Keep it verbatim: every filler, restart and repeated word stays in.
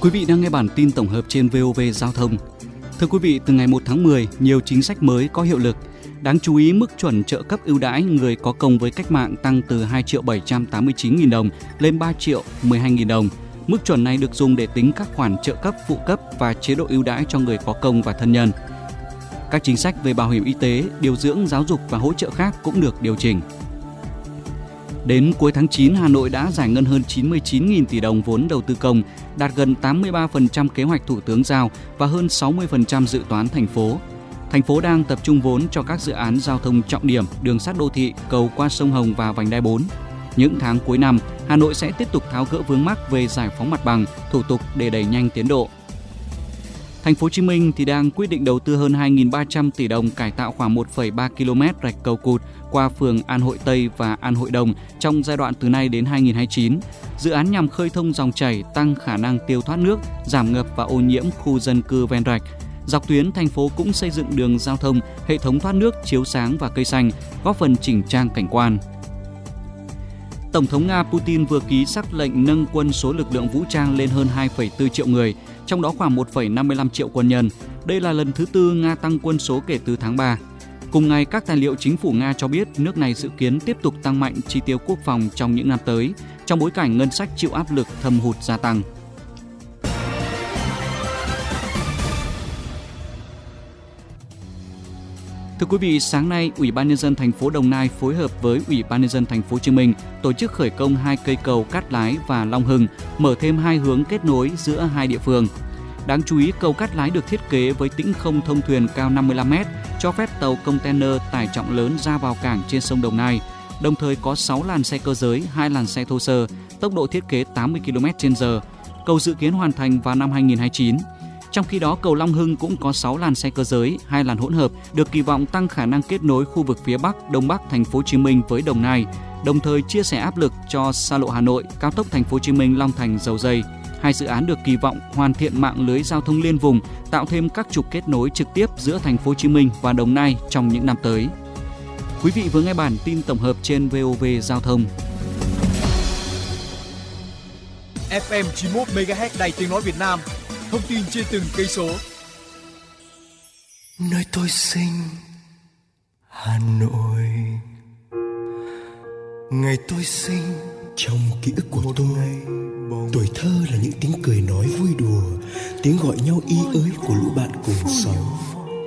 Quý vị đang nghe bản tin tổng hợp trên vê o vê Giao thông. Thưa quý vị, từ ngày một tháng mười, nhiều chính sách mới có hiệu lực. Đáng chú ý, mức chuẩn trợ cấp ưu đãi người có công với cách mạng tăng từ hai triệu bảy trăm tám mươi chín nghìn đồng lên ba triệu mười hai nghìn đồng. Mức chuẩn này được dùng để tính các khoản trợ cấp, phụ cấp và chế độ ưu đãi cho người có công và thân nhân. Các chính sách về bảo hiểm y tế, điều dưỡng, giáo dục và hỗ trợ khác cũng được điều chỉnh. Đến cuối tháng chín, Hà Nội đã giải ngân hơn chín mươi chín nghìn tỷ đồng vốn đầu tư công, đạt gần tám mươi ba phần trăm kế hoạch Thủ tướng giao và hơn sáu mươi phần trăm dự toán thành phố. Thành phố đang tập trung vốn cho các dự án giao thông trọng điểm, đường sắt đô thị, cầu qua sông Hồng và vành đai bốn. Những tháng cuối năm, Hà Nội sẽ tiếp tục tháo gỡ vướng mắc về giải phóng mặt bằng, thủ tục để đẩy nhanh tiến độ. Thành phố Hồ Chí Minh thì đang quyết định đầu tư hơn hai nghìn ba trăm tỷ đồng cải tạo khoảng một phẩy ba ki lô mét rạch cầu cụt qua phường An Hội Tây và An Hội Đồng trong giai đoạn từ nay đến hai nghìn không trăm hai mươi chín. Dự án nhằm khơi thông dòng chảy, tăng khả năng tiêu thoát nước, giảm ngập và ô nhiễm khu dân cư ven rạch. Dọc tuyến, thành phố cũng xây dựng đường giao thông, hệ thống thoát nước, chiếu sáng và cây xanh, góp phần chỉnh trang cảnh quan. Tổng thống Nga Putin vừa ký sắc lệnh nâng quân số lực lượng vũ trang lên hơn hai phẩy bốn triệu người, trong đó khoảng một phẩy năm mươi lăm triệu quân nhân. Đây là lần thứ tư Nga tăng quân số kể từ tháng ba. Cùng ngày, các tài liệu chính phủ Nga cho biết nước này dự kiến tiếp tục tăng mạnh chi tiêu quốc phòng trong những năm tới, trong bối cảnh ngân sách chịu áp lực thâm hụt gia tăng. Thưa quý vị, sáng nay, Ủy ban nhân dân thành phố Đồng Nai phối hợp với Ủy ban nhân dân thành phố Hồ Chí Minh tổ chức khởi công hai cây cầu Cát Lái và Long Hưng, mở thêm hai hướng kết nối giữa hai địa phương. Đáng chú ý, cầu Cát Lái được thiết kế với tĩnh không thông thuyền cao năm mươi lăm mét, cho phép tàu container tải trọng lớn ra vào cảng trên sông Đồng Nai. Đồng thời có sáu làn xe cơ giới, hai làn xe thô sơ, tốc độ thiết kế tám mươi ki lô mét trên giờ. Cầu dự kiến hoàn thành vào năm hai nghìn không trăm hai mươi chín. Trong khi đó, cầu Long Hưng cũng có sáu làn xe cơ giới, hai làn hỗn hợp, được kỳ vọng tăng khả năng kết nối khu vực phía Bắc, Đông Bắc thành phố Hồ Chí Minh với Đồng Nai, đồng thời chia sẻ áp lực cho xa lộ Hà Nội, cao tốc thành phố Hồ Chí Minh Long Thành Dầu Giây. Hai dự án được kỳ vọng hoàn thiện mạng lưới giao thông liên vùng, tạo thêm các trục kết nối trực tiếp giữa thành phố Hồ Chí Minh và Đồng Nai trong những năm tới. Quý vị vừa nghe bản tin tổng hợp trên vê o vê Giao thông. ép em chín mươi mốt mê ga héc Đài Tiếng nói Việt Nam. Thông tin trên từng cây số. Nơi tôi sinh, Hà Nội. Ngày tôi sinh, trong ký ức của tôi, tuổi thơ là những tiếng cười nói vui đùa, tiếng gọi nhau y ới của lũ bạn cùng xóm.